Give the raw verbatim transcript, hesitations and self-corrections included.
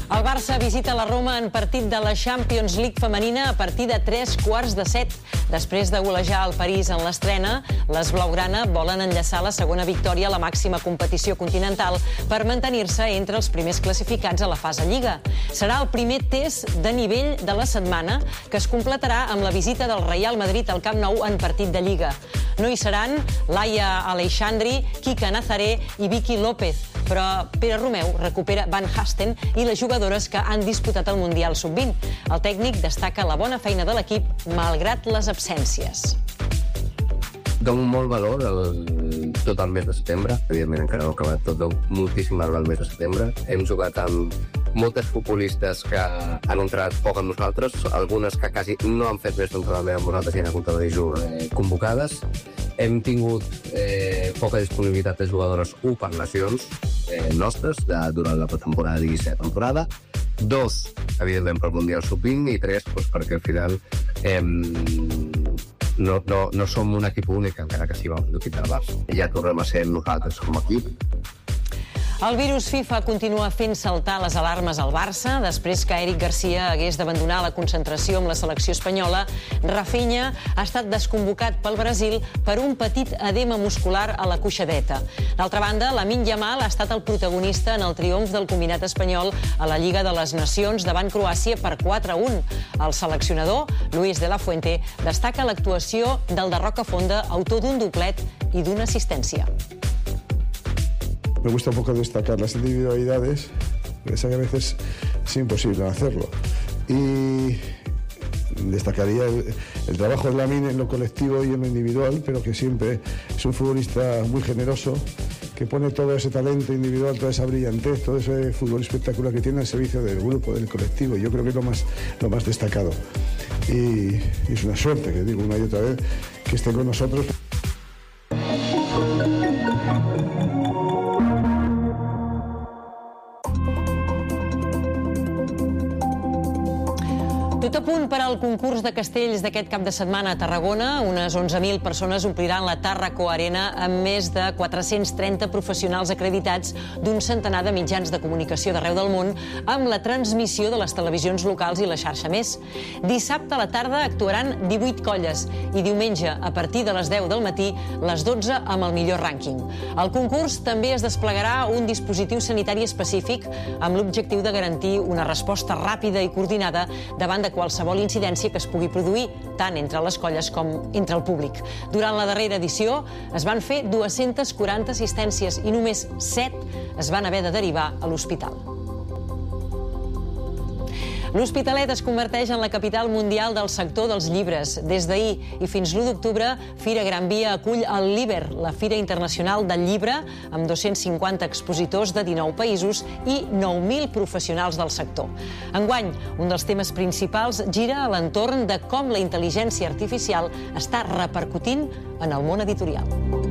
El Barça visita la Roma en partit de la Champions League femenina a partir de tres quarts de set. Després de golejar el París en l'estrena, les blaugrana volen enllaçar la segona victòria a la màxima competició continental per mantenir-se entre els primers classificats a la fase Lliga. Serà el primer test de nivell de la setmana, que es completarà amb la visita del Real Madrid al Camp Nou en partit de Lliga. No hi seran Laia Aleixandri, Kika Nazaré i Vicky López, però Pere Romeu recupera Van Hasten i les jugadores que han disputat el Mundial sub vint. El tècnic destaca la bona feina de l'equip, malgrat les absències. Dono molt valor al, tot el mes de setembre. Evidentment encara no ha acabat tot, dono moltíssim valor al mes de setembre. Hem jugat amb moltes futbolistes que han entrat poc amb nosaltres, algunes que quasi no han fet més d'entrenament amb nosaltres i han hagut de dir eh, convocades. Hem tingut eh, poca disponibilitat de jugadores, u per lesions eh, nostres de, durant la pretemporada i la temporada, dos, evidentment, per Mundial sub vint, i tres, doncs, perquè al final eh, no, no, no som un equip únic, encara que sí vam l'equip del Barça. Ja tornem a ser nosaltres com a equip. El virus FIFA continua fent saltar les alarmes al Barça. Després que Eric Garcia hagués d'abandonar la concentració amb la selecció espanyola, Rafinha ha estat desconvocat pel Brasil per un petit edema muscular a la cuixadeta. D'altra banda, Lamine Yamal ha estat el protagonista en el triomf del combinat espanyol a la Lliga de les Nacions davant Croàcia per quatre a un. El seleccionador, Luis de la Fuente, destaca l'actuació del de Rocafonda, autor d'un doblet i d'una assistència. Me gusta un poco destacar las individualidades, porque a veces es imposible hacerlo. Y destacaría el, el trabajo de Lamine en lo colectivo y en lo individual, pero que siempre es un futbolista muy generoso, que pone todo ese talento individual, toda esa brillantez, todo ese fútbol espectacular que tiene al servicio del grupo, del colectivo. Yo creo que es lo más, lo más destacado. Y, y es una suerte, que digo una y otra vez, que esté con nosotros. Tot a punt per al concurs de castells d'aquest cap de setmana a Tarragona. Unes onze mil persones ompliran la Tàrraco Arena amb més de quatre-cents trenta professionals acreditats d'un centenar de mitjans de comunicació d'arreu del món, amb la transmissió de les televisions locals i la xarxa Més. Dissabte a la tarda actuaran divuit colles i diumenge, a partir de les deu del matí, les dotze amb el millor rànquing. Al concurs també es desplegarà un dispositiu sanitari específic amb l'objectiu de garantir una resposta ràpida i coordinada davant de qualsevol incidència que es pugui produir, tant entre les colles com entre el públic. Durant la darrera edició es van fer dues-centes quaranta assistències i només set es van haver de derivar a l'hospital. L'Hospitalet es converteix en la capital mundial del sector dels llibres. Des d'ahir i fins l'u d'octubre, Fira Gran Via acull el Liber, la Fira Internacional del Llibre, amb dos-cents cinquanta expositors de dinou països i nou mil professionals del sector. Enguany, un dels temes principals gira a l'entorn de com la intel·ligència artificial està repercutint en el món editorial.